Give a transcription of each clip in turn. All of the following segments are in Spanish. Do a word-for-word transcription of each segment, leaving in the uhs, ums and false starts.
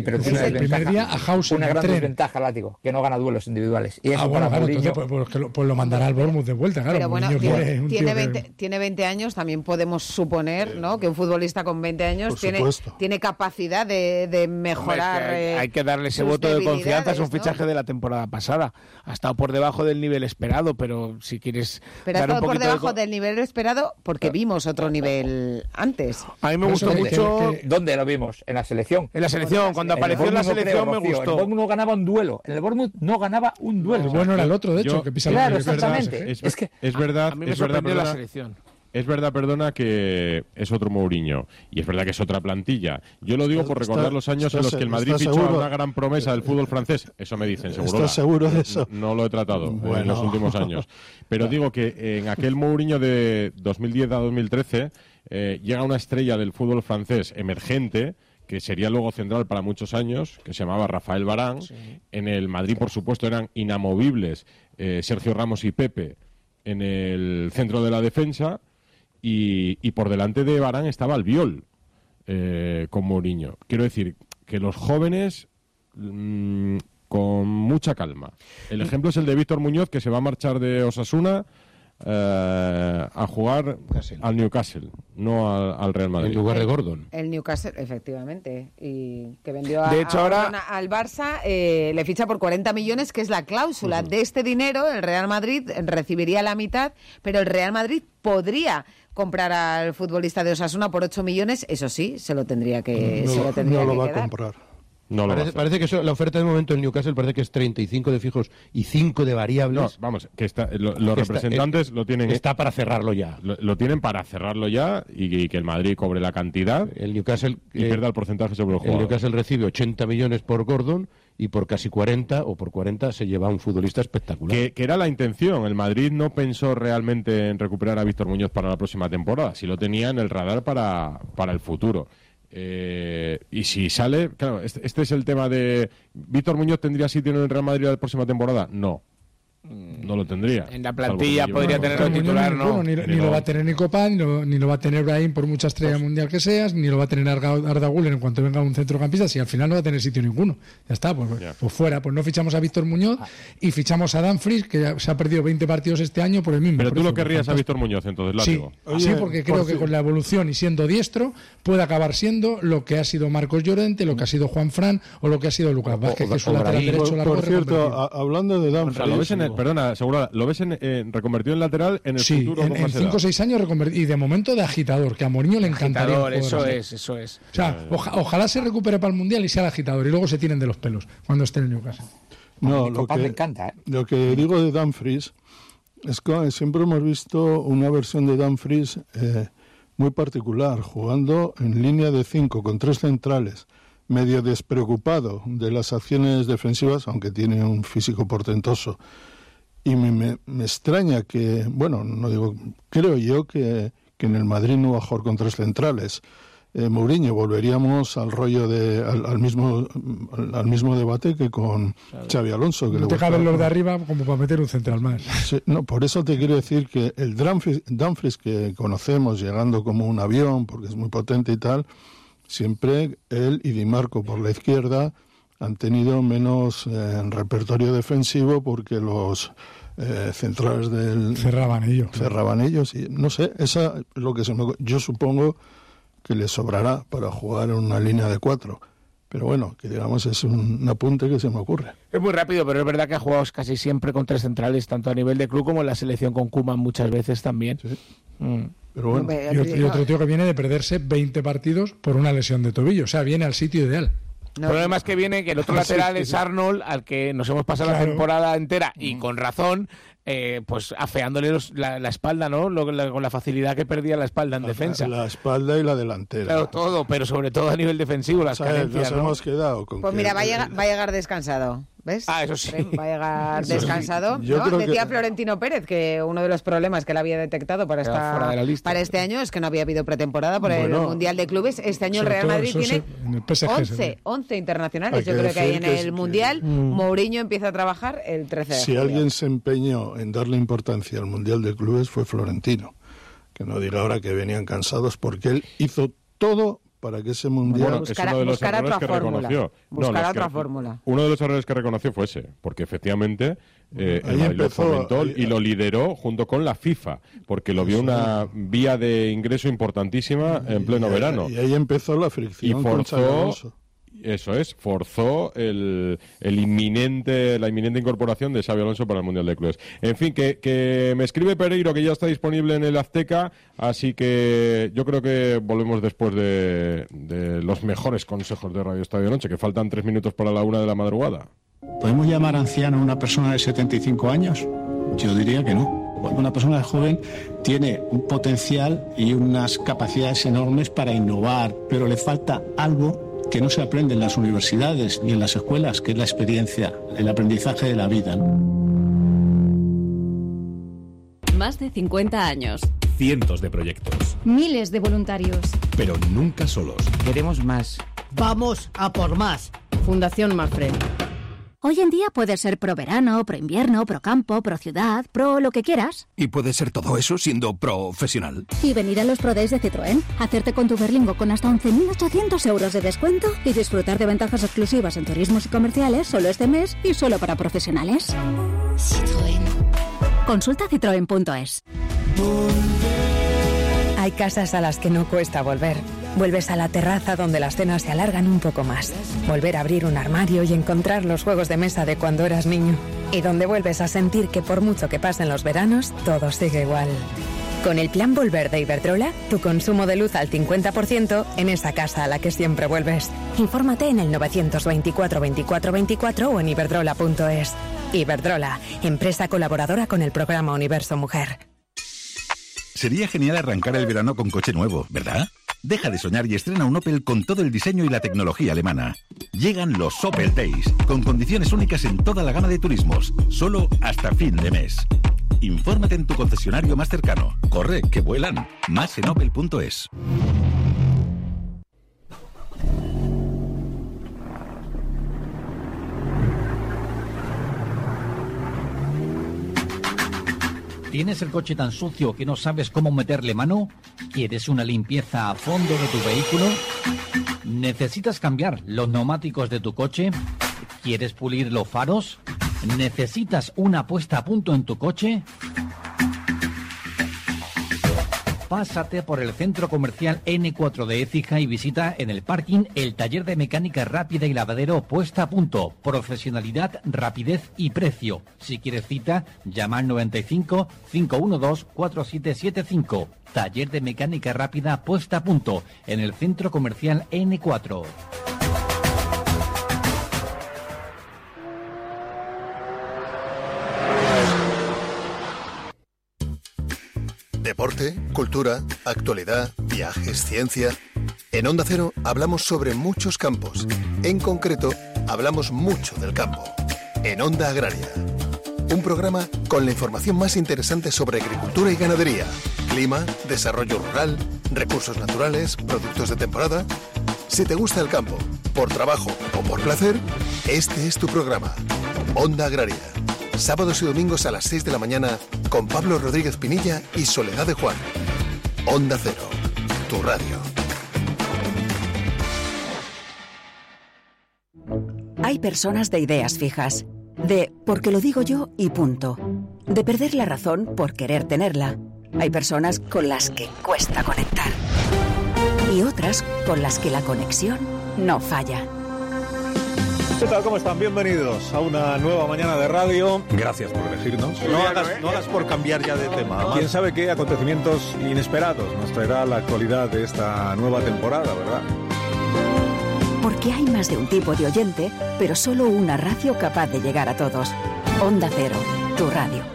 pero tiene el primer día a Hausen, una gran tren. desventaja, látigo, que no gana duelos individuales. Y eso ah, bueno, para claro, Mourinho, entonces pues, pues, lo, pues lo mandará al Bournemouth de vuelta, claro. Pero bueno, Mourinho tiene, un tiene, tío veinte, que... tiene veinte años, también podemos suponer, ¿no?, que un futbolista con veinte años tiene, tiene capacidad de, de mejorar. Pues que hay, eh, hay que darle ese voto de confianza, es un fichaje, ¿no?, de la temporada pasada. Ha estado por debajo del nivel esperado, pero si quieres. Pero ha estado por debajo de... del nivel esperado porque vimos otro nivel antes. A mí me gustó que, mucho. Que, que... ¿Dónde lo vimos? En la selección. En la selección, cuando en apareció en la selección no creo, me gustó. El Bournemouth no ganaba un duelo. En el Bournemouth no ganaba un duelo. El bueno era el otro, de hecho, Yo, que pisa claro, la exactamente. Es, es que es verdad. A mí me es verdad, sorprendió perdona, la selección. Es verdad, perdona, que es otro Mourinho. Y es verdad que es otra plantilla. Yo lo digo por recordar está, los años en los que el Madrid fichó a una gran promesa del fútbol francés. Eso me dicen, seguro. ¿Estás seguro de eso? No, no lo he tratado bueno. en los últimos años. Pero digo que en aquel Mourinho de dos mil diez a dos mil trece eh, llega una estrella del fútbol francés emergente, que sería luego central para muchos años, que se llamaba Rafael Varane. Sí. En el Madrid, por supuesto, eran inamovibles eh, Sergio Ramos y Pepe en el centro de la defensa. Y, y por delante de Varane estaba Albiol eh, con Mourinho. Quiero decir que los jóvenes mmm, con mucha calma. El ejemplo es el de Víctor Muñoz, que se va a marchar de Osasuna eh, a jugar Newcastle. al Newcastle, no al, al Real Madrid. En lugar de Gordon. El Newcastle, efectivamente, y que vendió a, de hecho, a ahora... Gordon al Barça, eh, le ficha por cuarenta millones, que es la cláusula. Uh-huh. De este dinero, el Real Madrid recibiría la mitad, pero el Real Madrid podría comprar al futbolista de Osasuna por ocho millones, eso sí, se lo tendría que No, se lo, tendría no lo que va quedar. a comprar. No lo parece, parece que eso, la oferta de momento en Newcastle parece que es treinta y cinco de fijos y cinco de variables. No, vamos, que está, lo, los que representantes está, lo tienen... Está para cerrarlo ya. Lo, lo tienen para cerrarlo ya y, y que el Madrid cobre la cantidad el Newcastle, y eh, pierda el porcentaje sobre el jugador. El Newcastle recibe ochenta millones por Gordon y por casi cuarenta o por cuarenta se lleva a un futbolista espectacular. Que, que era la intención. El Madrid no pensó realmente en recuperar a Víctor Muñoz para la próxima temporada. Sí lo tenía en el radar para, para el futuro. Eh, y si sale, claro, este, este es el tema de ¿Víctor Muñoz tendría sitio en el Real Madrid la próxima temporada? No, no lo tendría. En la plantilla podría tener el titular, no. Ni, ni lo va a tener Nico Pan, ni lo, ni lo va a tener Brahim por mucha estrella pues, mundial que seas, ni lo va a tener Arda, Arda Güler en cuanto venga un centrocampista, si al final no va a tener sitio ninguno. Ya está, pues, yeah. pues fuera. Pues no fichamos a Víctor Muñoz y fichamos a Dumfries, que se ha perdido veinte partidos este año por el mismo. Pero precio, tú lo querrías a Víctor Muñoz, entonces, Látigo. Sí, Oye, sí, porque creo por que con la evolución y siendo diestro puede acabar siendo lo que ha sido Marcos Llorente, lo que ha sido Juan Fran o lo que ha sido Lucas Vázquez, que es un lateral derecho. Por, por cierto, a, hablando de Dumfries... O sea, lo ves en el, perdona, seguro, ¿lo ves en, eh, reconvertido en lateral en el sí, futuro? Sí, en cinco o seis años reconvertido. Y de momento de agitador, que a Mourinho le encantaría. Agitador, eso es, eso es. O sea, oja, ojalá se recupere para el Mundial y sea el agitador y luego se tiren de los pelos cuando esté en el Newcastle. No, lo que, me encanta, ¿eh? Lo que digo de Dumfries es que siempre hemos visto una versión de Dumfries eh, muy particular, jugando en línea de cinco con tres centrales, medio despreocupado de las acciones defensivas, aunque tiene un físico portentoso. Y me, me, me extraña que, bueno, no digo, creo yo que, que en el Madrid no va a jugar con tres centrales. Eh, Mourinho, volveríamos al rollo de, al, al mismo al, al mismo debate que con claro. Xabi Alonso. Que no le te caben los de arriba como para meter un central más. Sí, no, por eso te quiero decir que el Dumfries, Dumfries que conocemos llegando como un avión, porque es muy potente y tal, siempre él y Di Marco por la izquierda han tenido menos eh, repertorio defensivo porque los eh, centrales del... Cerraban ellos. Cerraban ellos y no sé, esa es lo que se me... Yo supongo que le sobrará para jugar en una línea de cuatro. Pero bueno, que digamos es un, un apunte que se me ocurre. Es muy rápido, pero es verdad que ha jugado casi siempre con tres centrales, tanto a nivel de club como en la selección con Koeman muchas veces también. Sí. Mm. Pero bueno. Y otro, y otro tío que viene de perderse veinte partidos por una lesión de tobillo. O sea, viene al sitio ideal. No. El problema es que viene que el otro lateral es Arnold, al que nos hemos pasado claro. la temporada entera, y con razón, eh, pues afeándole los, la, la espalda, ¿no? Lo, la, con la facilidad que perdía la espalda en la, defensa. La espalda y la delantera. Claro, todo, pero sobre todo a nivel defensivo, las carencias, nos ¿no? hemos quedado con Pues que, mira, va a, llegar, va a llegar descansado. ¿Ves? Ah, eso sí. Va a llegar eso descansado. Sí. ¿no? Decía que... Florentino Pérez que uno de los problemas que él había detectado para, esta, para este año es que no había habido pretemporada por bueno, el Mundial de Clubes. Este año el Real Madrid tiene once, once internacionales. Yo creo que hay en el que Mundial. Que... Mourinho empieza a trabajar el trece de Si julio. alguien se empeñó en darle importancia al Mundial de Clubes fue Florentino. Que no diga ahora que venían cansados porque él hizo todo para que ese mundial... Bueno, buscar, es uno de los buscar errores otra que fórmula. reconoció. Buscar no, otra que, fórmula. Uno de los errores que reconoció fue ese, porque efectivamente eh, Ahí el Madrid lo empezó, fomentó ahí- y lo lideró junto con la FIFA, porque lo vio una vía de ingreso importantísima en pleno y, verano. Y ahí empezó la Y fricción con Xabi forzó... Alonso. Eso es, forzó el, el inminente, la inminente incorporación de Xabi Alonso para el Mundial de Clubes. En fin, que, que me escribe Pereiro que ya está disponible en el Azteca, así que yo creo que volvemos después de, de los mejores consejos de Radio Estadio Noche, que faltan tres minutos para la una de la madrugada. ¿Podemos llamar anciano a una persona de setenta y cinco años? Yo diría que no. Una persona joven tiene un potencial y unas capacidades enormes para innovar, pero le falta algo que no se aprende en las universidades ni en las escuelas, que es la experiencia, el aprendizaje de la vida, ¿no? Más de cincuenta años. Cientos de proyectos. Miles de voluntarios. Pero nunca solos. Queremos más. Vamos a por más. Fundación Mafre. Hoy en día puedes ser pro verano, pro invierno, pro campo, pro ciudad, pro lo que quieras. Y puedes ser todo eso siendo profesional. Y venir a los Pro Days de Citroën, hacerte con tu Berlingo con hasta once mil ochocientos euros de descuento y disfrutar de ventajas exclusivas en turismos y comerciales solo este mes y solo para profesionales. Citroën. Consulta citroen punto es. Hay casas a las que no cuesta volver. Vuelves a la terraza donde las cenas se alargan un poco más. Volver a abrir un armario y encontrar los juegos de mesa de cuando eras niño. Y donde vuelves a sentir que por mucho que pasen los veranos, todo sigue igual. Con el plan Volver de Iberdrola, tu consumo de luz al cincuenta por ciento en esa casa a la que siempre vuelves. Infórmate en el novecientos veinticuatro veinticuatro veinticuatro o en iberdrola punto es. Iberdrola, empresa colaboradora con el programa Universo Mujer. Sería genial arrancar el verano con coche nuevo, ¿verdad? Deja de soñar y estrena un Opel con todo el diseño y la tecnología alemana. Llegan los Opel Days, con condiciones únicas en toda la gama de turismos, solo hasta fin de mes. Infórmate en tu concesionario más cercano. Corre, que vuelan. Más en opel punto es. ¿Tienes el coche tan sucio que no sabes cómo meterle mano? ¿Quieres una limpieza a fondo de tu vehículo? ¿Necesitas cambiar los neumáticos de tu coche? ¿Quieres pulir los faros? ¿Necesitas una puesta a punto en tu coche? Pásate por el centro comercial ene cuatro de Écija y visita en el parking el taller de mecánica rápida y lavadero puesta a punto. Profesionalidad, rapidez y precio. Si quieres cita, llama al noventa y cinco, cinco uno dos, cuatro siete siete cinco. Taller de mecánica rápida puesta a punto en el centro comercial ene cuatro. Deporte, cultura, actualidad, viajes, ciencia. En Onda Cero hablamos sobre muchos campos. En concreto, hablamos mucho del campo. En Onda Agraria. Un programa con la información más interesante sobre agricultura y ganadería, clima, desarrollo rural, recursos naturales, productos de temporada. Si te gusta el campo, por trabajo o por placer, este es tu programa. Onda Agraria. Sábados y domingos a las seis de la mañana con Pablo Rodríguez Pinilla y Soledad de Juan. Onda Cero, tu radio. Hay personas de ideas fijas, de porque lo digo yo y punto, de perder la razón por querer tenerla. Hay personas con las que cuesta conectar y otras con las que la conexión no falla. ¿Qué tal? ¿Cómo están? Bienvenidos a una nueva mañana de radio. Gracias por elegirnos. No hagas, no hagas por cambiar ya de tema. Quién sabe qué acontecimientos inesperados nos traerá la actualidad de esta nueva temporada, ¿verdad? Porque hay más de un tipo de oyente, pero solo una radio capaz de llegar a todos. Onda Cero, tu radio.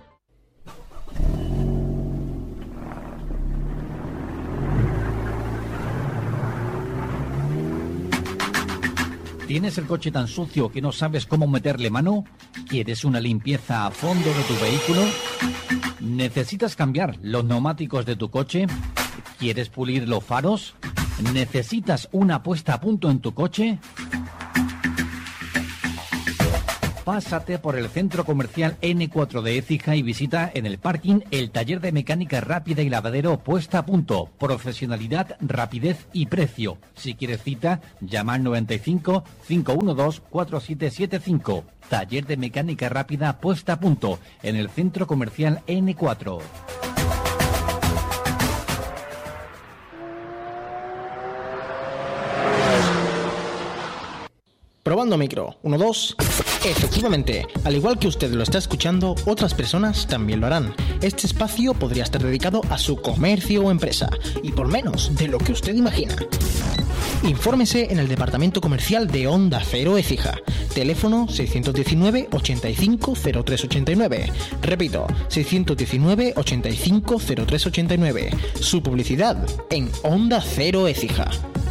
¿Tienes el coche tan sucio que no sabes cómo meterle mano? ¿Quieres una limpieza a fondo de tu vehículo? ¿Necesitas cambiar los neumáticos de tu coche? ¿Quieres pulir los faros? ¿Necesitas una puesta a punto en tu coche? Pásate por el centro comercial ene cuatro de Écija y visita en el parking el taller de mecánica rápida y lavadero puesta a punto. Profesionalidad, rapidez y precio. Si quieres cita, llama al noventa y cinco, cinco uno dos, cuatro siete siete cinco. Taller de mecánica rápida puesta a punto en el centro comercial ene cuatro. Probando micro. Uno, dos. Efectivamente, al igual que usted lo está escuchando, otras personas también lo harán. Este espacio podría estar dedicado a su comercio o empresa, y por menos de lo que usted imagina. Infórmese en el departamento comercial de Onda Cero Écija. Teléfono seiscientos diecinueve, ochenta y cinco, cero tres ochenta y nueve. Repito, seiscientos diecinueve, ochenta y cinco, cero tres ochenta y nueve. Su publicidad en Onda Cero Écija.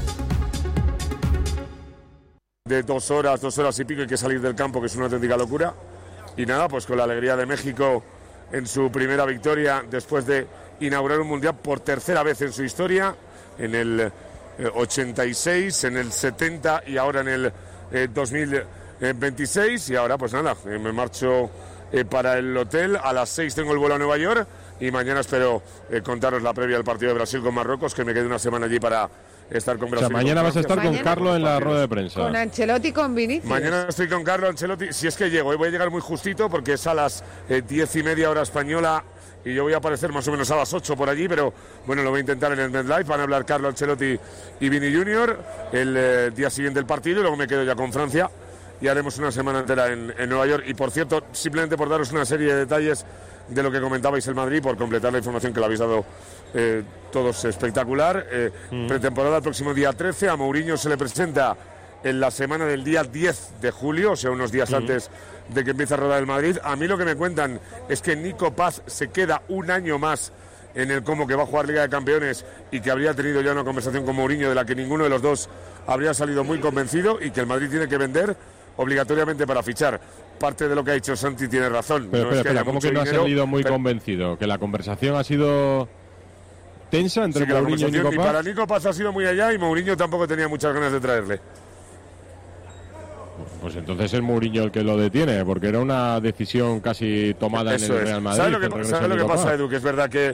De dos horas, dos horas y pico hay que salir del campo, que es una auténtica locura. Y nada, pues con la alegría de México en su primera victoria después de inaugurar un mundial por tercera vez en su historia, en el ochenta y seis, en el setenta y ahora en el eh, dos mil veintiséis. Y ahora pues nada, eh, me marcho eh, para el hotel. A las seis tengo el vuelo a Nueva York y mañana espero eh, contaros la previa del partido de Brasil con Marruecos, que me quede una semana allí para estar con Brasil. O sea, mañana vas a estar con Carlo en la rueda de prensa. Con Ancelotti, con Vinicius. Mañana estoy con Carlo Ancelotti, si es que llego. Hoy voy a llegar muy justito porque es a las eh, diez y media hora española y yo voy a aparecer más o menos a las ocho por allí, pero bueno, lo voy a intentar en el MetLife. Van a hablar Carlo Ancelotti y Vini Junior el eh, día siguiente del partido y luego me quedo ya con Francia y haremos una semana entera en, en Nueva York. Y por cierto, simplemente por daros una serie de detalles de lo que comentabais el Madrid, por completar la información que le habéis dado eh, todos espectacular. Eh, mm. Pretemporada el próximo día trece, a Mourinho se le presenta en la semana del día diez de julio, o sea, unos días mm. antes de que empiece a rodar el Madrid. A mí lo que me cuentan es que Nico Paz se queda un año más en el Como, que va a jugar Liga de Campeones y que habría tenido ya una conversación con Mourinho de la que ninguno de los dos habría salido muy convencido y que el Madrid tiene que vender obligatoriamente para fichar. Parte de lo que ha dicho Santi tiene razón. Pero, no pero, es que pero haya ¿cómo mucho que no dinero, ha salido muy pero... convencido? ¿Que la conversación ha sido tensa entre sí, Mourinho y Nico Paz? Y para Nico Paz ha sido muy allá y Mourinho tampoco tenía muchas ganas de traerle. Pues entonces es Mourinho el que lo detiene, porque era una decisión casi tomada Eso en el es. Real Madrid. ¿Sabes lo que, ¿sabes lo que pasa, Edu? Que es verdad que...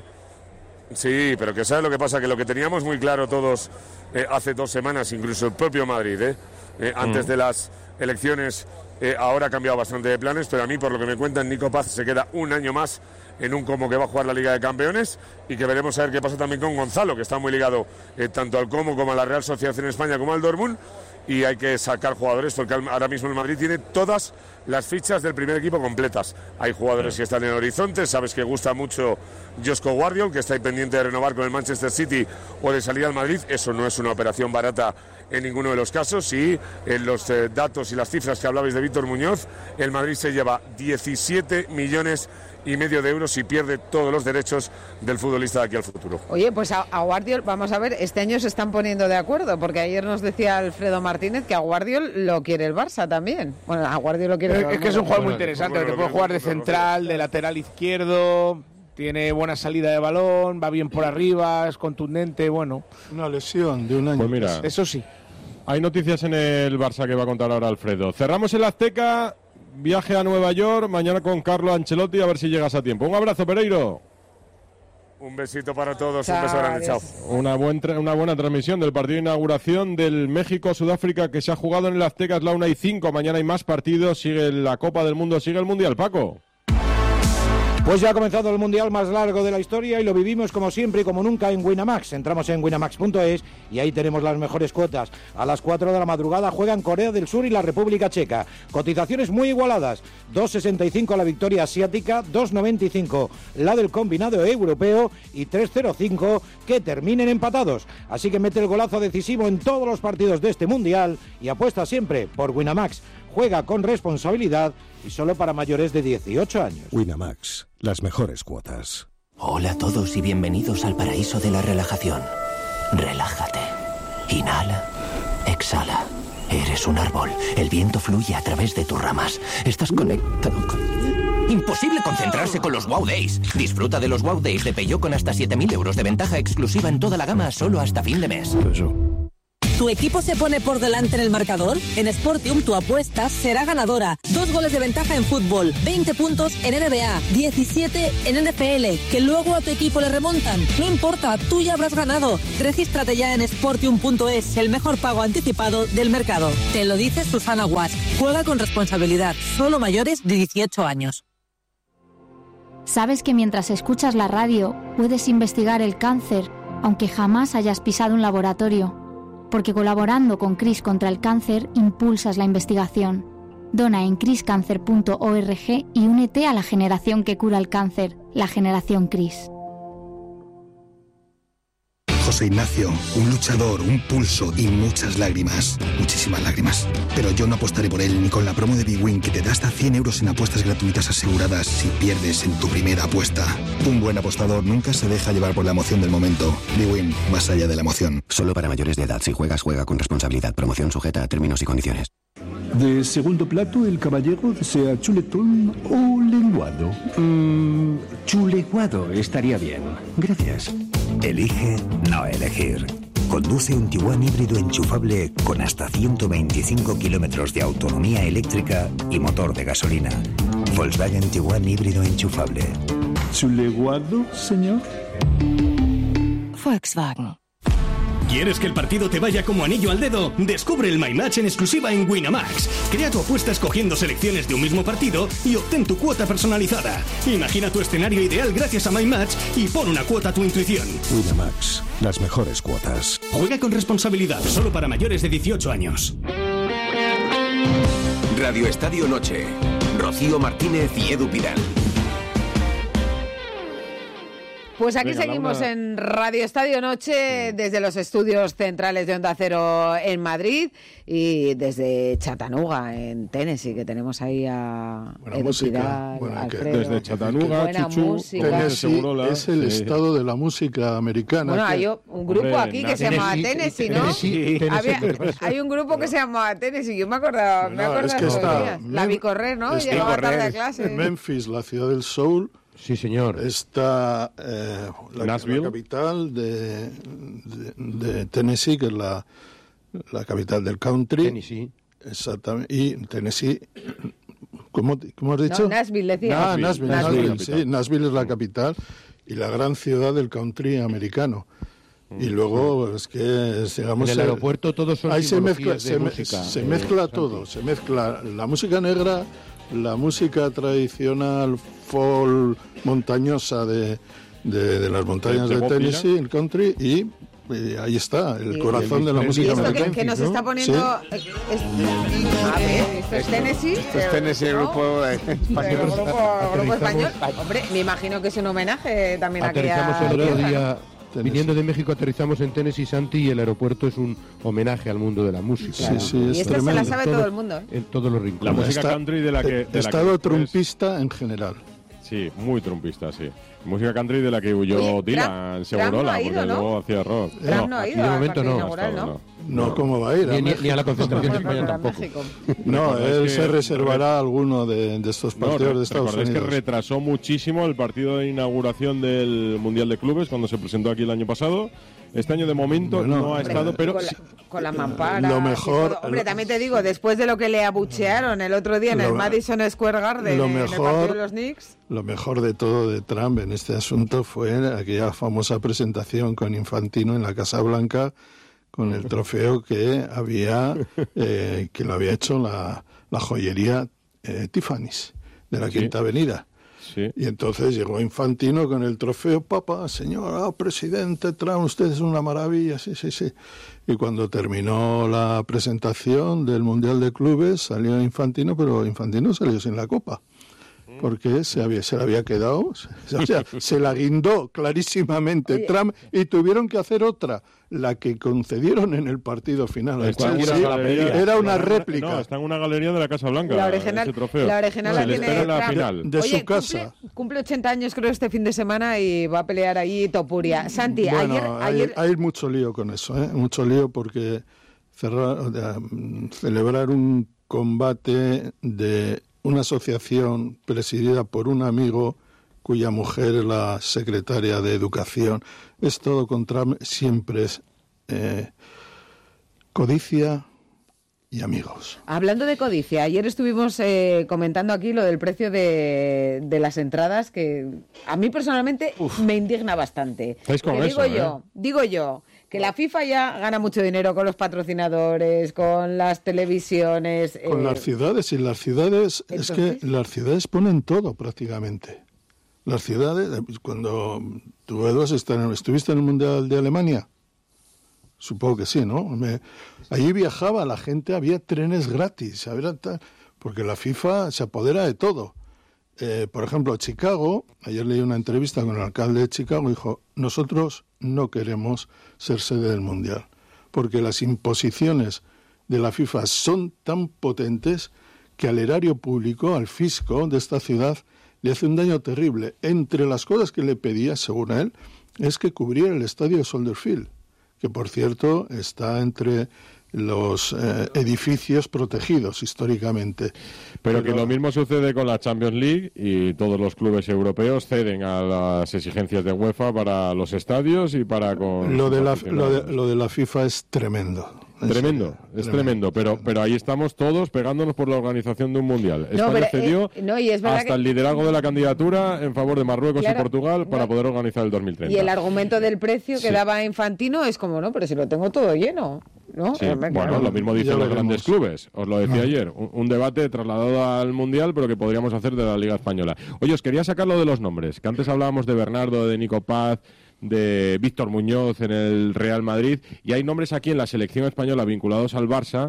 Sí, pero que ¿sabes lo que pasa? Que lo que teníamos muy claro todos eh, hace dos semanas, incluso el propio Madrid, eh, eh, antes mm. de las elecciones, eh, ahora ha cambiado bastante de planes, pero a mí, por lo que me cuentan, Nico Paz se queda un año más en un Como, que va a jugar la Liga de Campeones, y que veremos a ver qué pasa también con Gonzalo, que está muy ligado eh, tanto al Como como a la Real Sociedad en España como al Dortmund, y hay que sacar jugadores porque ahora mismo el Madrid tiene todas las fichas del primer equipo completas. Hay jugadores que están en el horizonte, sabes que gusta mucho Josko Guardiol, que está ahí pendiente de renovar con el Manchester City o de salir al Madrid. Eso no es una operación barata en ninguno de los casos, y en los eh, datos y las cifras que hablabais de Víctor Muñoz, el Madrid se lleva diecisiete millones y medio de euros y pierde todos los derechos del futbolista de aquí al futuro. Oye, pues a, a Guardiol, vamos a ver, este año se están poniendo de acuerdo, porque ayer nos decía Alfredo Martínez que a Guardiol lo quiere el Barça también. Bueno, a Guardiol lo quiere el Barça. Es que es un jugador muy interesante, que puede jugar de central, de lateral izquierdo, tiene buena salida de balón, va bien por arriba, es contundente, bueno. Una lesión de un año. Pues mira, eso sí. Hay noticias en el Barça que va a contar ahora Alfredo. Cerramos el Azteca. Viaje a Nueva York, mañana con Carlo Ancelotti, a ver si llegas a tiempo. Un abrazo, Pereiro. Un besito para todos, chao, un beso grande, chao. Una, buen tra- una buena transmisión del partido de inauguración del México-Sudáfrica que se ha jugado en el Azteca, es la una y cinco. Mañana hay más partidos, sigue la Copa del Mundo, sigue el Mundial, Paco. Pues ya ha comenzado el Mundial más largo de la historia y lo vivimos como siempre y como nunca en Winamax. Entramos en winamax punto es y ahí tenemos las mejores cuotas. A las cuatro de la madrugada juegan Corea del Sur y la República Checa. Cotizaciones muy igualadas. dos sesenta y cinco la victoria asiática, dos noventa y cinco la del combinado europeo y tres cero cinco que terminen empatados. Así que mete el golazo decisivo en todos los partidos de este Mundial y apuesta siempre por Winamax. Juega con responsabilidad y solo para mayores de dieciocho años. Winamax, las mejores cuotas. Hola a todos y bienvenidos al paraíso de la relajación. Relájate. Inhala. Exhala. Eres un árbol. El viento fluye a través de tus ramas. Estás conectado con... Imposible concentrarse con los Wow Days. Disfruta de los Wow Days de Peugeot con hasta siete mil euros de ventaja exclusiva en toda la gama solo hasta fin de mes. ¿Tu equipo se pone por delante en el marcador? En Sportium tu apuesta será ganadora. Dos goles de ventaja en fútbol, veinte puntos en N B A, diecisiete en N F L, que luego a tu equipo le remontan. No importa, tú ya habrás ganado. Regístrate ya en sportium punto es, el mejor pago anticipado del mercado. Te lo dice Susana Guas. Juega con responsabilidad. Solo mayores de dieciocho años. ¿Sabes que mientras escuchas la radio puedes investigar el cáncer, aunque jamás hayas pisado un laboratorio? Porque colaborando con CRIS contra el cáncer impulsas la investigación. Dona en cris cancer punto org y únete a la generación que cura el cáncer, la generación CRIS. José Ignacio, un luchador, un pulso y muchas lágrimas. Muchísimas lágrimas. Pero yo no apostaré por él ni con la promo de BWin, que te da hasta cien euros en apuestas gratuitas aseguradas si pierdes en tu primera apuesta. Un buen apostador nunca se deja llevar por la emoción del momento. BWin, más allá de la emoción. Solo para mayores de edad. Si juegas, juega con responsabilidad. Promoción sujeta a términos y condiciones. De segundo plato, el caballero desea chuletón o lenguado. Mmm, chuleguado estaría bien. Gracias. Elige no elegir. Conduce un Tiguan híbrido enchufable con hasta ciento veinticinco kilómetros de autonomía eléctrica y motor de gasolina. Volkswagen Tiguan híbrido enchufable. ¿Chuleguado, señor? Volkswagen. ¿Quieres que el partido te vaya como anillo al dedo? Descubre el My Match en exclusiva en Winamax. Crea tu apuesta escogiendo selecciones de un mismo partido y obtén tu cuota personalizada. Imagina tu escenario ideal gracias a My Match y pon una cuota a tu intuición. Winamax, las mejores cuotas. Juega con responsabilidad, solo para mayores de dieciocho años. Radio Estadio Noche. Rocío Martínez y Edu Pidal. Pues aquí Venga, seguimos Laura. en Radio Estadio Noche, desde los estudios centrales de Onda Cero en Madrid y desde Chattanooga, en Tennessee, que tenemos ahí a Buena Edu música, Pidal, buena que- Alfredo. Desde Chattanooga, Buena Chuchu, música. Tennessee Segurola, es el sí. estado de la música americana. Bueno, que- hay un grupo Hombre, aquí que se Tennessee, llama Tennessee, ¿no? Tennessee, Tennessee. Había- hay un grupo que se llama Tennessee, yo me acordaba, me No, acordaba es que todos los está días. La vi correr, ¿no? está- Llegaba tarde a clase. Memphis, la ciudad del soul. Sí, señor. Está eh, la, Nashville. la capital de, de, de Tennessee, que es la, la capital del country. Tennessee. Exactamente. Y Tennessee, ¿cómo, cómo has dicho? No, Nashville decía. Ah, Nashville, Nashville. Nashville, sí, Nashville es la capital y la gran ciudad del country americano. Y luego es que digamos En el aeropuerto todos son ahí se mezcla, simbologías de se, me- música, se eh, mezcla Santi. todo, se mezcla la música negra, la música tradicional folk montañosa de, de, de las montañas ¿De de Bob Tennessee, el country, y, y ahí está, el Y- corazón de la Y música esto que, americana. que nos está poniendo... eh, es- a ver, esto es Tennessee. Esto es Tennessee, el ¿no? grupo eh, El español. grupo, grupo español. Hombre, me imagino que es un homenaje también a Aterrizamos aquella el otro tierra, día, viniendo de México, aterrizamos en Tennessee, Santi, y el aeropuerto es un homenaje al mundo de la música. Sí, sí, ¿no? es Y esto se tremendo. la sabe En todo el mundo. ¿eh? En todos los rincones. La música Está- country de la que... de la Estado que- trumpista en general. Sí, muy trumpista, sí. Música country de la que huyó Oye, Dylan, Trump- Segurola, Trump no ha porque ido, ¿no? luego hacía rock. Trump no ha aquí ido de al momento partido no. inaugural, Estado, ¿no? No, ¿cómo va a ir? Ni, ni- ni a la concentración de Bueno, España para tampoco. México. No, ¿Recordáis él que- se reservará alguno de, de estos No, partidos re- de Estados recordáis Unidos. que retrasó muchísimo el partido de inauguración del Mundial de Clubes cuando se presentó aquí el año pasado. Este año de momento Bueno, no ha hombre, estado, pero con, la, con la mampara. Lo y mejor- todo. Hombre, lo- también te digo, después de lo que le abuchearon el otro día en Lo- el Madison Square Garden, lo en el partido mejor- de los Knicks. Lo mejor de todo de Trump en este asunto fue aquella famosa presentación con Infantino en la Casa Blanca con el trofeo que había eh, que lo había hecho la, la joyería eh, Tiffany's de la Sí. Quinta Avenida. sí. Y entonces llegó Infantino con el trofeo, papá, señor, ah, presidente Trump, usted es una maravilla, sí, sí, sí. Y cuando terminó la presentación del Mundial de Clubes, salió Infantino, pero Infantino salió sin la copa. Porque se, había, se la había quedado, se, o sea, se la guindó clarísimamente Oye. Trump y tuvieron que hacer otra, la que concedieron en el partido final. al Está en Chelsea. una galería. Era una No, réplica. No, está en una galería de la Casa Blanca. La original, ese trofeo. la original Se la le tiene espera en la Trump. final. De Oye, su casa. Cumple, cumple ochenta años creo este fin de semana y va a pelear ahí Topuria. Santi, Bueno, ayer... hay, ayer hay mucho lío con eso, ¿eh? Mucho lío porque cerrar, o sea, mm, celebrar un combate de una asociación presidida por un amigo cuya mujer es la secretaria de Educación, es todo contra... Siempre es... eh, codicia y amigos. Hablando de codicia, ayer estuvimos eh, comentando aquí lo del precio de, de las entradas, que a mí personalmente Uf. me indigna bastante. Con digo eso, yo, ¿eh? digo yo, que la FIFA ya gana mucho dinero con los patrocinadores, con las televisiones. Con eh... las ciudades, y las ciudades, Entonces... es que las ciudades ponen todo prácticamente. Las ciudades, cuando tú, Edu, estuviste en el Mundial de Alemania, supongo que sí, ¿no? Me, allí viajaba la gente, había trenes gratis, había, porque la FIFA se apodera de todo. Eh, por ejemplo, Chicago, ayer leí una entrevista con el alcalde de Chicago, dijo, nosotros no queremos ser sede del Mundial, porque las imposiciones de la FIFA son tan potentes que al erario público, al fisco de esta ciudad, le hace un daño terrible. Entre las cosas que le pedía, según él, es que cubriera el estadio de Soldier Field, que por cierto está entre los eh, edificios protegidos históricamente. Pero, Pero que lo mismo sucede con la Champions League y todos los clubes europeos ceden a las exigencias de UEFA para los estadios y para con lo de la lo de, lo de la FIFA es tremendo. Tremendo, es tremendo, tremendo, pero pero ahí estamos todos pegándonos por la organización de un mundial. No, España pero, cedió eh, no, y es hasta que... el liderazgo de la candidatura en favor de Marruecos claro, y Portugal para no, poder organizar el dos mil treinta. Y el argumento del precio que sí. daba Infantino es como, no, pero si lo tengo todo lleno, ¿no? Sí. Bueno, claro. Lo mismo dicen los grandes clubes, os lo decía no. ayer, un, un debate trasladado al mundial, pero que podríamos hacer de la Liga Española. Oye, os quería sacar lo de los nombres, que antes hablábamos de Bernardo, de Nico Paz, de Víctor Muñoz en el Real Madrid, y hay nombres aquí en la selección española vinculados al Barça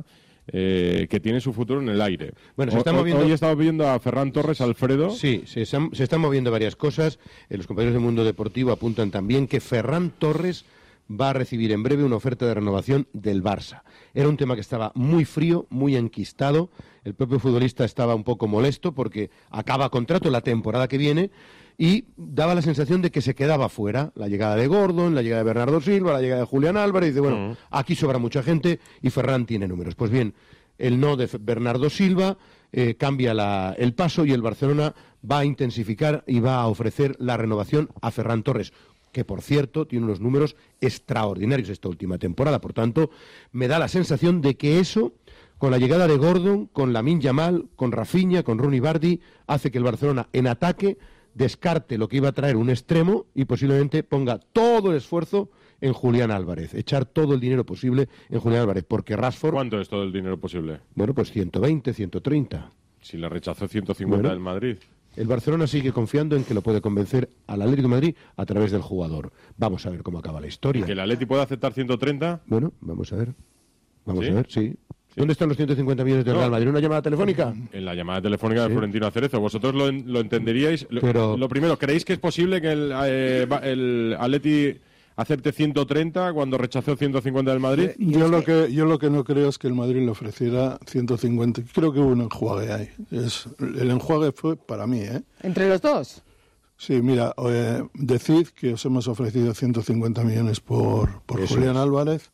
eh, que tienen su futuro en el aire. Bueno, se está moviendo... Hoy estamos viendo a Ferran Torres, Alfredo. Sí, se están, se están moviendo varias cosas. Eh, los compañeros del Mundo Deportivo apuntan también que Ferran Torres va a recibir en breve una oferta de renovación del Barça. Era un tema que estaba muy frío, muy enquistado. El propio futbolista estaba un poco molesto porque acaba contrato la temporada que viene y daba la sensación de que se quedaba fuera. La llegada de Gordon, la llegada de Bernardo Silva, la llegada de Julián Álvarez. Y dice, bueno, uh-huh. aquí sobra mucha gente y Ferran tiene números. Pues bien, el no de Bernardo Silva eh, cambia la, el paso y el Barcelona va a intensificar y va a ofrecer la renovación a Ferran Torres, que por cierto tiene unos números extraordinarios esta última temporada. Por tanto, me da la sensación de que eso, con la llegada de Gordon, con Lamine Yamal, con Rafinha, con Rooney Bardi, hace que el Barcelona en ataque descarte lo que iba a traer un extremo y posiblemente ponga todo el esfuerzo en Julián Álvarez, echar todo el dinero posible en Julián Álvarez, porque Rashford... ¿Cuánto es todo el dinero posible? Bueno, pues ciento veinte, ciento treinta. Si le rechazó ciento cincuenta del bueno, Madrid. El Barcelona sigue confiando en que lo puede convencer al Atlético de Madrid a través del jugador. Vamos a ver cómo acaba la historia. ¿Y que el Atleti puede aceptar ciento treinta? Bueno, vamos a ver. Vamos ¿Sí? a ver, sí. ¿Dónde están los ciento cincuenta millones del no. Real Madrid? ¿Una llamada telefónica? En la llamada telefónica sí. de Florentino Cerezo. ¿Vosotros lo, lo entenderíais? Pero... Lo, lo primero, ¿creéis que es posible que el, eh, el Atleti acepte ciento treinta cuando rechazó ciento cincuenta del Madrid? Yo lo que yo lo que no creo es que el Madrid le ofreciera ciento cincuenta. Creo que hubo un enjuague ahí. Es, el enjuague fue para mí, ¿eh? ¿Entre los dos? Sí, mira, eh, decid que os hemos ofrecido ciento cincuenta millones por, por Julián es. Álvarez.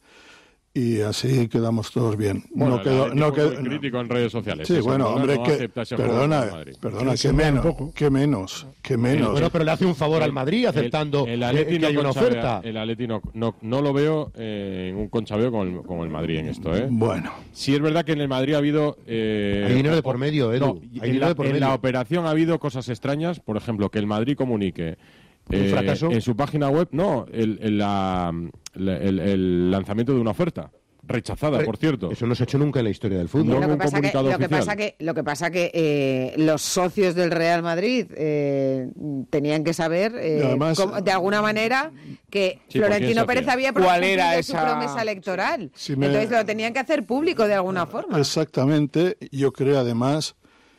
Y así quedamos todos bien. Bueno, no quedó, no quedó, muy crítico en redes sociales. Sí, bueno, hombre, no que perdona, perdona, que menos, que menos, que menos. Bueno, pero le hace un favor el, al Madrid aceptando el, el que, que hay una oferta. El Atleti no, no, no lo veo eh, en un conchabeo con el, con el Madrid en esto, ¿eh? Bueno. Sí es verdad que en el Madrid ha habido... Eh, hay dinero de por medio, Edu. No, hay en la, de por en medio. la operación ha habido cosas extrañas, por ejemplo, que el Madrid comunique... ¿Un eh, fracaso? En su página web, no, el, el, la, el, el lanzamiento de una oferta. Rechazada, por cierto. Eso no se ha hecho nunca en la historia del fútbol. No, lo, que pasa que, lo que pasa que lo que pasa que eh, los socios del Real Madrid eh, tenían que saber eh, además, cómo, de alguna manera que sí, Florentino Pérez había prometido su promesa electoral. Sí, me... Entonces lo tenían que hacer público de alguna forma. Exactamente. Yo creo además,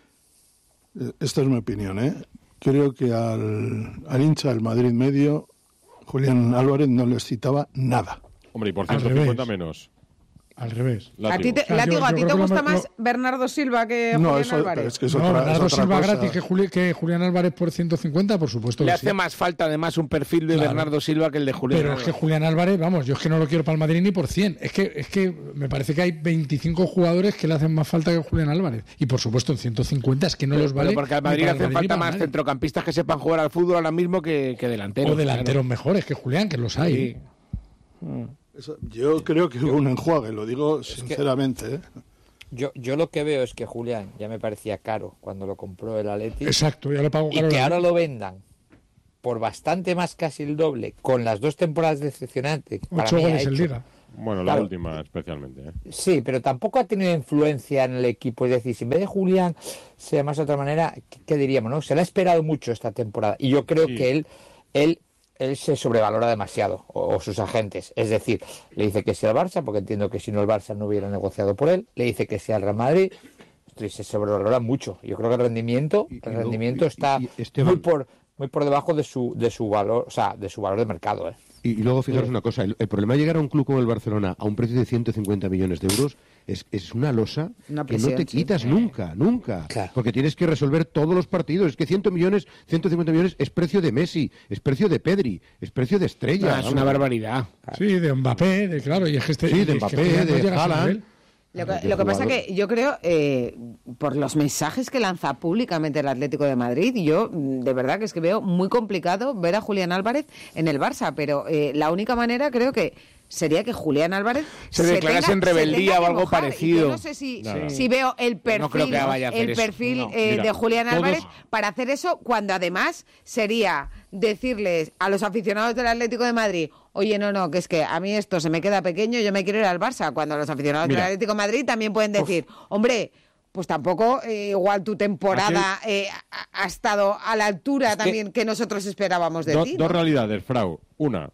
esta es mi opinión, ¿eh? Creo que al, al hincha del Madrid medio, Julián Álvarez no les citaba nada. Hombre, y por ciento cincuenta menos. Al revés. ¿A ti te, o sea, Látigo, yo, ¿a ti te gusta lo, más lo... Bernardo Silva que no, Julián eso, Álvarez? Es que es no, otra, Bernardo es otra Silva cosa. gratis que, Juli, que Julián Álvarez por ciento cincuenta, por supuesto. Le que hace sí. más falta además un perfil de claro. Bernardo Silva que el de Julián Pero Álvarez. es que Julián Álvarez, vamos, yo es que no lo quiero para el Madrid ni por cien. Es que, es que me parece que hay veinticinco jugadores que le hacen más falta que Julián Álvarez. Y por supuesto en ciento cincuenta es que no pero, los vale. Pero porque al Madrid le hacen falta más centrocampistas que sepan jugar al fútbol ahora mismo que, que delanteros. O delanteros claro. mejores que Julián, que los hay. Sí. Eso, yo creo que hubo un enjuague, lo digo sinceramente. Que, ¿eh? yo, yo lo que veo es que Julián ya me parecía caro cuando lo compró el Atleti. Exacto, ya lo pago caro. Y que ahora lo vendan por bastante más, casi el doble, con las dos temporadas decepcionantes. Ocho goles en Liga. Bueno, claro, la última especialmente. ¿eh? Sí, pero tampoco ha tenido influencia en el equipo. Es decir, si en vez de Julián se llama de otra manera, ¿qué, qué diríamos? ¿No? Se le ha esperado mucho esta temporada. Y yo creo sí. que él, él, él se sobrevalora demasiado, o, o sus agentes. Es decir, le dice que sí al Barça, porque entiendo que si no el Barça no hubiera negociado por él. Le dice que sí al Real Madrid. Se sobrevalora mucho. Yo creo que el rendimiento, el y, rendimiento y, está y, y muy por... muy por debajo de su de su valor, o sea, de su valor de mercado, ¿eh? Y, y luego fijaros sí. una cosa, el, el problema de llegar a un club como el Barcelona a un precio de ciento cincuenta millones de euros es, es una losa una presión, que no te quitas sí. nunca, nunca, claro. porque tienes que resolver todos los partidos. Es que cien millones, ciento cincuenta millones es precio de Messi, es precio de Pedri, es precio de Estrella. Ah, es una barbaridad. Sí, de Mbappé, de claro, y es que este, sí, de Mbappé, es que de Haaland. Lo que, lo que pasa que yo creo, eh, por los mensajes que lanza públicamente el Atlético de Madrid, yo de verdad que es que veo muy complicado ver a Julián Álvarez en el Barça, pero eh, la única manera creo que sería que Julián Álvarez se, se declarase en rebeldía o algo mojar, parecido. No sé si, no, si veo el perfil, no el perfil no, eh, de Julián Álvarez todos... para hacer eso, cuando además sería decirles a los aficionados del Atlético de Madrid: oye, no, no, que es que a mí esto se me queda pequeño, yo me quiero ir al Barça, cuando los aficionados Mira. del Atlético de Madrid también pueden decir: Uf. hombre, pues tampoco eh, igual tu temporada eh, ha, ha estado a la altura es también que, que nosotros esperábamos de do, ti. ¿no? Dos realidades, Frau. Una,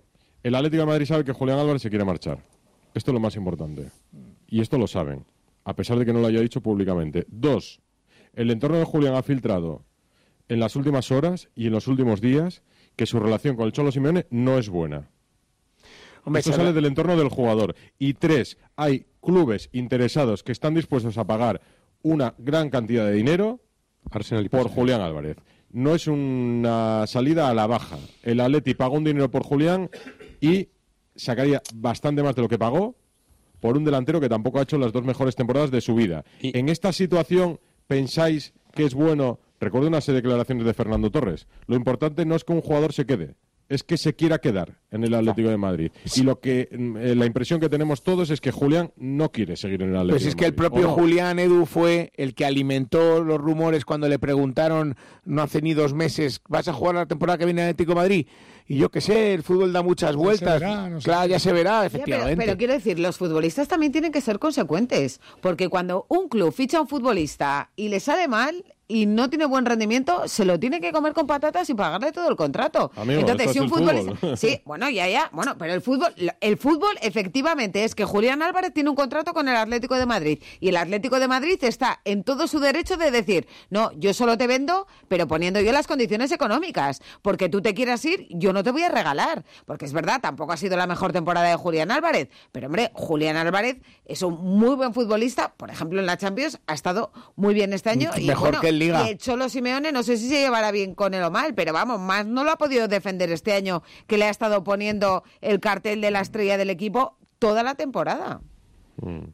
el Atlético de Madrid sabe que Julián Álvarez se quiere marchar. Esto es lo más importante. Y esto lo saben, a pesar de que no lo haya dicho públicamente. Dos, el entorno de Julián ha filtrado en las últimas horas y en los últimos días que su relación con el Cholo Simeone no es buena. Hombre, Esto sale del entorno del jugador. Y tres, hay clubes interesados que están dispuestos a pagar una gran cantidad de dinero Arsenal y por Julián Álvarez. No es una salida a la baja. El Atleti pagó un dinero por Julián y sacaría bastante más de lo que pagó por un delantero que tampoco ha hecho las dos mejores temporadas de su vida. Y... En esta situación, ¿pensáis que es bueno? Recuerdo unas declaraciones de Fernando Torres. Lo importante no es que un jugador se quede, es que se quiera quedar en el Atlético de Madrid. Y lo que eh, la impresión que tenemos todos es que Julián no quiere seguir en el Atlético Pues es de que Madrid. el propio no? Julián, Edu, fue el que alimentó los rumores cuando le preguntaron no hace ni dos meses: ¿vas a jugar la temporada que viene en el Atlético de Madrid? Y yo qué sé, el fútbol da muchas vueltas. Ya verá, no sé. Claro, ya se verá, efectivamente. Ya, pero, pero quiero decir, los futbolistas también tienen que ser consecuentes, porque cuando un club ficha a un futbolista y le sale mal y no tiene buen rendimiento, se lo tiene que comer con patatas y pagarle todo el contrato. Amigo, entonces, si un futbolista... Fútbol. Sí, bueno, ya, ya. Bueno, pero el fútbol, el fútbol efectivamente es que Julián Álvarez tiene un contrato con el Atlético de Madrid y el Atlético de Madrid está en todo su derecho de decir: no, yo solo te vendo, pero poniendo yo las condiciones económicas, porque tú te quieras ir, yo no te voy a regalar. Porque es verdad, tampoco ha sido la mejor temporada de Julián Álvarez, pero hombre, Julián Álvarez es un muy buen futbolista. Por ejemplo, en la Champions ha estado muy bien este año. Y, mejor bueno, que en Liga. Y el Cholo Simeone, no sé si se llevará bien con él o mal, pero vamos, más no lo ha podido defender este año, que le ha estado poniendo el cartel de la estrella del equipo toda la temporada. Mm.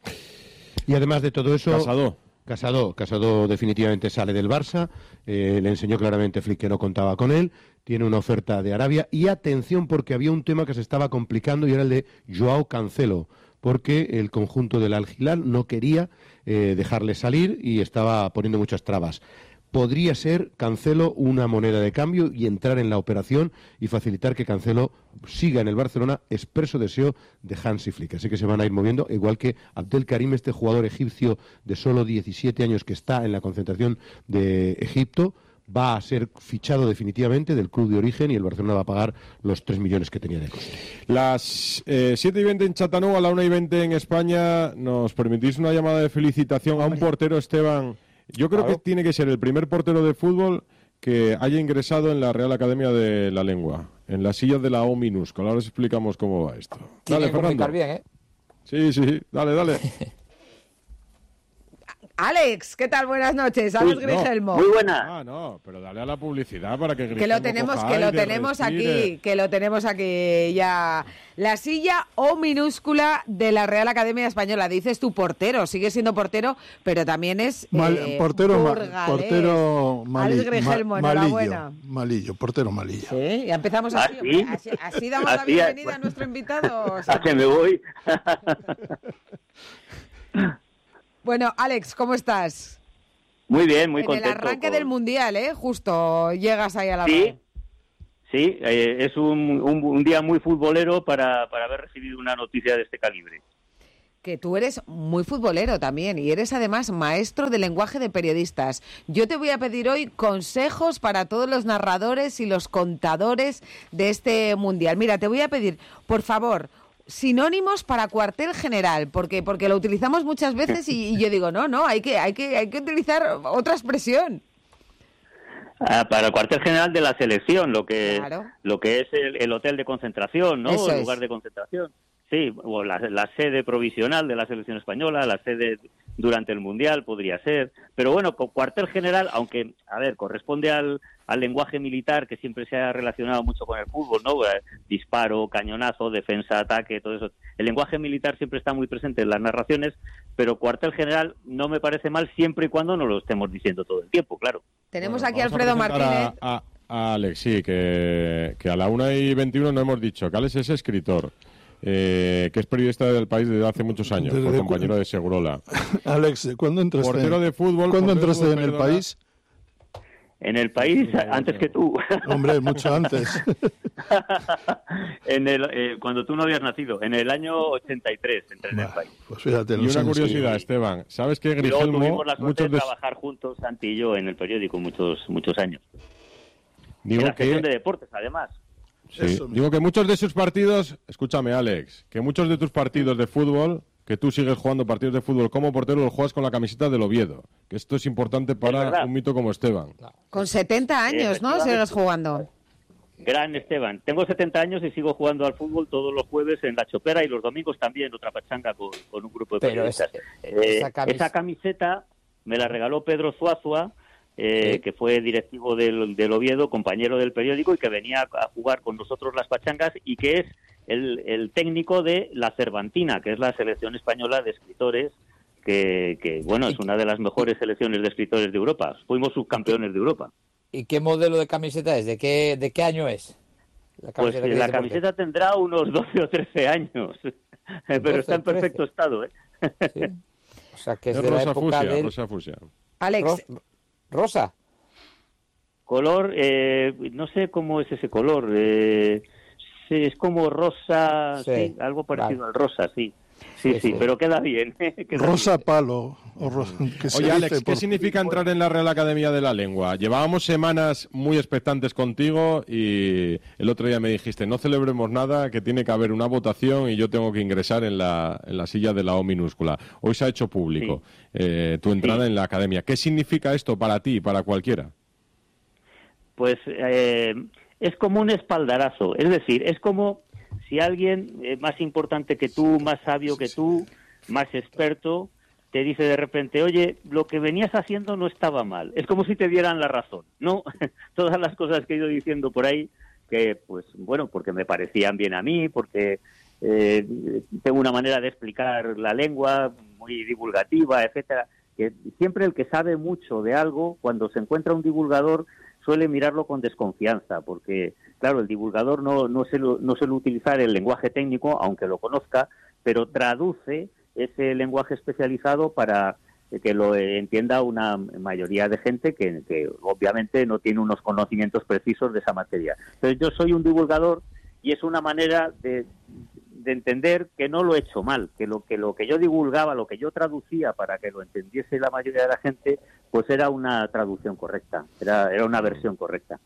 Y además de todo eso... Casado. Casado, Casado definitivamente sale del Barça, eh, le enseñó claramente Flick que no contaba con él, tiene una oferta de Arabia, y atención porque había un tema que se estaba complicando y era el de Joao Cancelo, porque el conjunto del Al Hilal no quería eh, dejarle salir y estaba poniendo muchas trabas. Podría ser Cancelo una moneda de cambio y entrar en la operación y facilitar que Cancelo siga en el Barcelona, expreso deseo de Hansi Flick. Así que se van a ir moviendo, igual que Abdelkarim, este jugador egipcio de solo diecisiete años que está en la concentración de Egipto, va a ser fichado definitivamente del club de origen y el Barcelona va a pagar los tres millones que tenía de coste. Las eh, siete y veinte en Chattanooga, la una y veinte en España. ¿Nos permitís una llamada de felicitación a un portero, Esteban? Yo creo claro. que tiene que ser el primer portero de fútbol que haya ingresado en la Real Academia de la Lengua, en la silla de la O minúscula. Ahora os explicamos cómo va esto. Tiene Dale, que Fernando. bien, ¿eh? Sí, sí, dale, dale. Alex, ¿qué tal? Buenas noches. Alex Grigelmo. No, muy buena. Ah, no, pero dale a la publicidad para que Grigelmo Que lo tenemos, que lo tenemos aquí, que lo tenemos aquí ya. La silla O minúscula de la Real Academia Española. Dices tu portero, sigue siendo portero, pero también es Mal, eh, portero, ma, portero mali, Alex Grigelmo, ma, enhorabuena. Malillo, malillo, portero malillo. Sí, ya empezamos así. ¿Ah, ¿sí? así, así damos ¿Ah, la bienvenida sí? a nuestro invitado. ¿A que me voy? Bueno, Alex, ¿cómo estás? Muy bien, muy en contento. En el arranque con... del Mundial, ¿eh? Justo llegas ahí a la Sí, red. sí, eh, es un, un, un día muy futbolero para, para haber recibido una noticia de este calibre. Que tú eres muy futbolero también y eres además maestro de lenguaje de periodistas. Yo te voy a pedir hoy consejos para todos los narradores y los contadores de este Mundial. Mira, te voy a pedir, por favor, sinónimos para cuartel general, porque porque lo utilizamos muchas veces y, y yo digo, no, no, hay que hay que hay que utilizar otra expresión. Ah, para el cuartel general de la selección, lo que claro. lo que es el, el hotel de concentración, ¿no? Eso el es. lugar de concentración. Sí, o la, la sede provisional de la selección española, la sede durante el Mundial podría ser. Pero bueno, con cuartel general, aunque, a ver, corresponde al, al lenguaje militar que siempre se ha relacionado mucho con el fútbol, ¿no? Disparo, cañonazo, defensa, ataque, todo eso. El lenguaje militar siempre está muy presente en las narraciones, pero cuartel general no me parece mal siempre y cuando no lo estemos diciendo todo el tiempo, claro. Tenemos bueno, aquí a Alfredo Martínez. A, a, a Alex, sí, que, que a la una y veintiuno no hemos dicho que Alex es escritor. Eh, que es periodista del País desde hace muchos años, desde fue compañero cu... de Segurola. Alex, ¿cuándo entraste? Portero de fútbol. ¿Cuándo entraste fútbol, en el perdona? País? En el País, antes que tú. Hombre, mucho antes. en el, eh, cuando tú no habías nacido, en el año ochenta y tres entré en el País. Pues fíjate, y una curiosidad, que... Esteban, ¿sabes que Grigelmo... tuvimos la suerte muchos de trabajar juntos, Santi y yo, en el periódico muchos muchos años. Digo en la sección que... de deportes, además. Sí. Digo que muchos de sus partidos, escúchame Alex, que muchos de tus partidos de fútbol, que tú sigues jugando partidos de fútbol como portero, los juegas con la camiseta del Oviedo, que esto es importante para un mito como Esteban. Con setenta años, ¿no? Sigues jugando. Gran Esteban. Tengo setenta años y sigo jugando al fútbol todos los jueves en La Chopera y los domingos también, otra pachanga con, con un grupo de Pero periodistas. Esa, esa, eh, camis... esa camiseta me la regaló Pedro Zuazua, Eh, ¿Sí? que fue directivo del, del Oviedo, compañero del periódico y que venía a jugar con nosotros las pachangas y que es el, el técnico de la Cervantina, que es la selección española de escritores, que, que bueno, es una de las mejores selecciones de escritores de Europa. Fuimos subcampeones de Europa. ¿Y qué modelo de camiseta es? ¿De qué, de qué año es? La pues la camiseta tendrá unos doce o trece años, pero está en perfecto estado. ¿eh? ¿Sí? O sea, que es, es de rosa la época fusia, del... rosa fusia. Alex... Ros... ¿Rosa? Color, eh, no sé cómo es ese color. Eh, sí, es como rosa, sí, sí algo parecido vale. al rosa, sí. Sí, sí, sí, pero queda bien. queda rosa bien. palo. O rosa, que Oye, Alex, ¿qué por... significa entrar en la Real Academia de la Lengua? Llevábamos semanas muy expectantes contigo y el otro día me dijiste, no celebremos nada, que tiene que haber una votación y yo tengo que ingresar en la, en la silla de la O minúscula. Hoy se ha hecho público sí. eh, tu entrada sí. en la Academia. ¿Qué significa esto para ti y para cualquiera? Pues eh, es como un espaldarazo, es decir, es como... Si alguien eh, más importante que tú, más sabio que tú, más experto, te dice de repente, oye, lo que venías haciendo no estaba mal. Es como si te dieran la razón, ¿no? Todas las cosas que he ido diciendo por ahí, que pues bueno, porque me parecían bien a mí, porque eh, tengo una manera de explicar la lengua muy divulgativa, etcétera. Que siempre el que sabe mucho de algo, cuando se encuentra un divulgador, suele mirarlo con desconfianza, porque, claro, el divulgador no, no, suele, no suele utilizar el lenguaje técnico, aunque lo conozca, pero traduce ese lenguaje especializado para que lo entienda una mayoría de gente que, que obviamente no tiene unos conocimientos precisos de esa materia. Entonces yo soy un divulgador y es una manera de, de entender que no lo he hecho mal, que lo que lo que yo divulgaba, lo que yo traducía para que lo entendiese la mayoría de la gente, pues era una traducción correcta, era, era una versión correcta.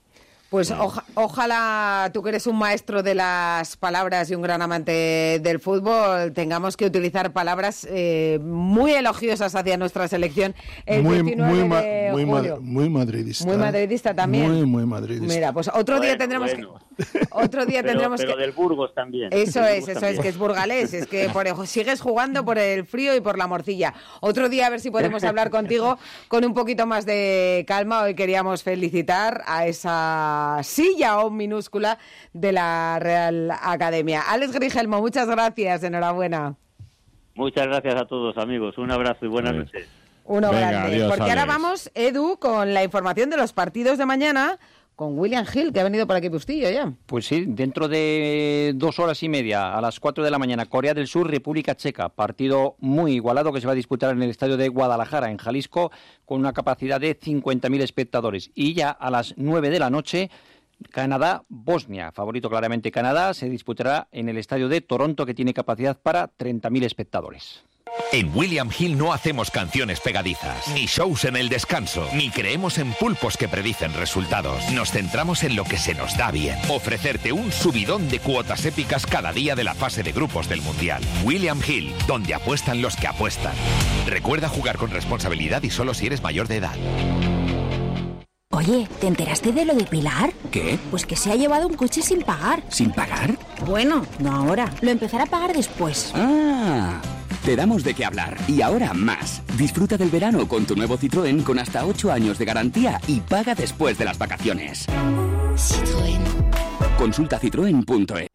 Pues oja, ojalá, tú que eres un maestro de las palabras y un gran amante del fútbol, tengamos que utilizar palabras eh, muy elogiosas hacia nuestra selección el muy, diecinueve muy, de muy, julio. Muy madridista. Muy madridista también. Muy, muy madridista. Mira, pues otro bueno, día tendremos bueno. que... Otro día pero, tendremos pero que... del Burgos también. Eso del es, Burgos eso también. es, que es burgalés, es que por, sigues jugando por el frío y por la morcilla. Otro día a ver si podemos hablar contigo con un poquito más de calma. Hoy queríamos felicitar a esa silla o minúscula de la Real Academia. Alex Grigelmo, muchas gracias, enhorabuena. Muchas gracias a todos, amigos. Un abrazo y buenas noches. Uno Venga, grande. adiós, Porque ahora Alex. vamos, Edu, con la información de los partidos de mañana con William Hill, que ha venido por aquí Bustillo ya. Pues sí, dentro de dos horas y media, a las cuatro de la mañana, Corea del Sur, República Checa. Partido muy igualado que se va a disputar en el estadio de Guadalajara, en Jalisco, con una capacidad de cincuenta mil espectadores. Y ya a las nueve de la noche, Canadá-Bosnia. Favorito claramente Canadá, se disputará en el estadio de Toronto, que tiene capacidad para treinta mil espectadores. En William Hill no hacemos canciones pegadizas, ni shows en el descanso, ni creemos en pulpos que predicen resultados. Nos centramos en lo que se nos da bien. Ofrecerte un subidón de cuotas épicas cada día de la fase de grupos del Mundial. William Hill, donde apuestan los que apuestan. Recuerda jugar con responsabilidad y solo si eres mayor de edad. Oye, ¿te enteraste de lo de Pilar? ¿Qué? Pues que se ha llevado un coche sin pagar. ¿Sin pagar? Bueno, no ahora. Lo empezará a pagar después. Ah, te damos de qué hablar. Y ahora más. Disfruta del verano con tu nuevo Citroën con hasta ocho años de garantía y paga después de las vacaciones. Citroën. Consulta citroen punto es.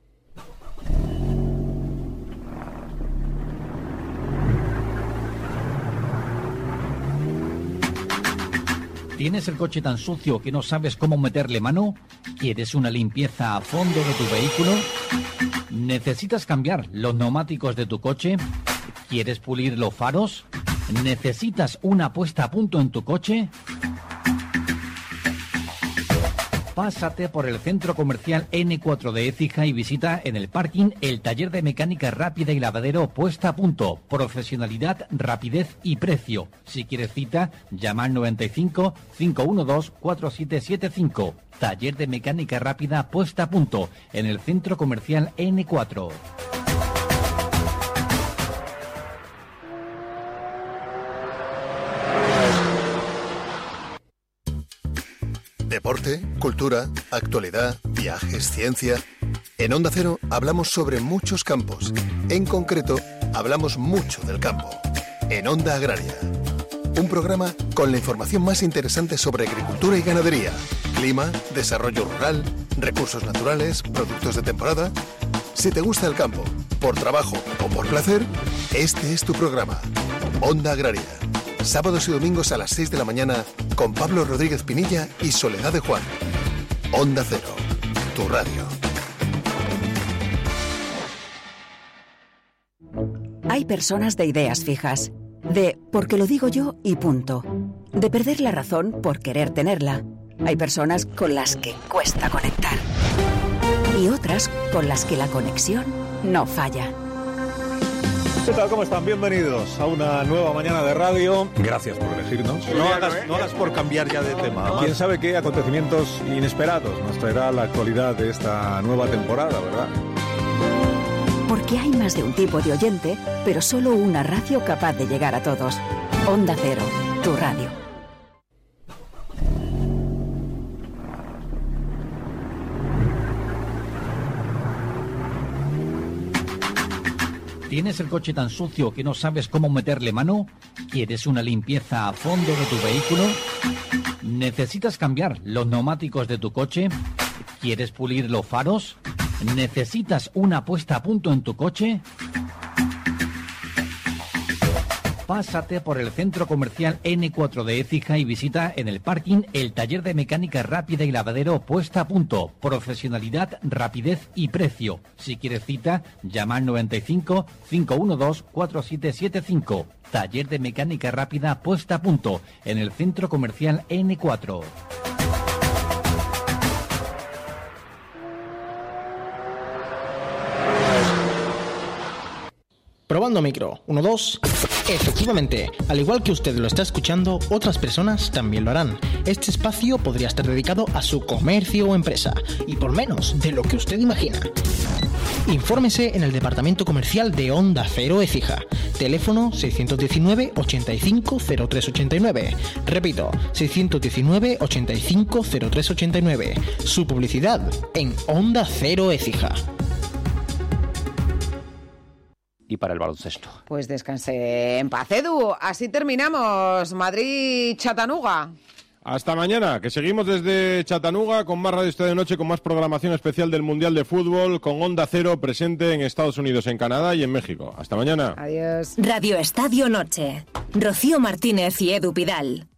¿Tienes el coche tan sucio que no sabes cómo meterle mano? ¿Quieres una limpieza a fondo de tu vehículo? ¿Necesitas cambiar los neumáticos de tu coche? ¿Quieres pulir los faros? ¿Necesitas una puesta a punto en tu coche? Pásate por el centro comercial ene cuatro de Écija y visita en el parking el taller de mecánica rápida y lavadero puesta a punto. Profesionalidad, rapidez y precio. Si quieres cita, llama al noventa y cinco, cinco uno dos, cuatro siete siete cinco. Taller de mecánica rápida puesta a punto en el centro comercial ene cuatro. Deporte, cultura, actualidad, viajes, ciencia. En Onda Cero hablamos sobre muchos campos. En concreto, hablamos mucho del campo. En Onda Agraria. Un programa con la información más interesante sobre agricultura y ganadería, clima, desarrollo rural, recursos naturales, productos de temporada. Si te gusta el campo, por trabajo o por placer, este es tu programa. Onda Agraria. Sábados y domingos a las seis de la mañana con Pablo Rodríguez Pinilla y Soledad de Juan. Onda Cero, tu radio. Hay personas de ideas fijas, de porque lo digo yo y punto, de perder la razón por querer tenerla. Hay personas con las que cuesta conectar y otras con las que la conexión no falla. ¿Qué tal? ¿Cómo están? Bienvenidos a una nueva mañana de radio. Gracias por elegirnos. No hagas, no hagas por cambiar ya de tema. Quién sabe qué acontecimientos inesperados nos traerá la actualidad de esta nueva temporada, ¿verdad? Porque hay más de un tipo de oyente, pero solo una radio capaz de llegar a todos. Onda Cero, tu radio. ¿Tienes el coche tan sucio que no sabes cómo meterle mano? ¿Quieres una limpieza a fondo de tu vehículo? ¿Necesitas cambiar los neumáticos de tu coche? ¿Quieres pulir los faros? ¿Necesitas una puesta a punto en tu coche? Pásate por el centro comercial ene cuatro de Écija y visita en el parking el taller de mecánica rápida y lavadero puesta a punto. Profesionalidad, rapidez y precio. Si quieres cita, llama al noventa y cinco, cinco uno dos, cuatro siete siete cinco. Taller de mecánica rápida puesta a punto en el centro comercial ene cuatro. Probando micro. Uno, dos. Efectivamente, al igual que usted lo está escuchando, otras personas también lo harán. Este espacio podría estar dedicado a su comercio o empresa, y por menos de lo que usted imagina. Infórmese en el departamento comercial de Onda Cero Écija. Teléfono seiscientos diecinueve, ochenta y cinco, cero tres ochenta y nueve. Repito, seiscientos diecinueve, ochenta y cinco, cero tres ochenta y nueve. Su publicidad en Onda Cero Écija. Y para el baloncesto. Pues descanse en paz, Edu. Así terminamos. Madrid-Chattanooga. Hasta mañana, que seguimos desde Chattanooga con más Radio Estadio de Noche, con más programación especial del Mundial de Fútbol, con Onda Cero presente en Estados Unidos, en Canadá y en México. Hasta mañana. Adiós. Radio Estadio Noche. Rocío Martínez y Edu Pidal.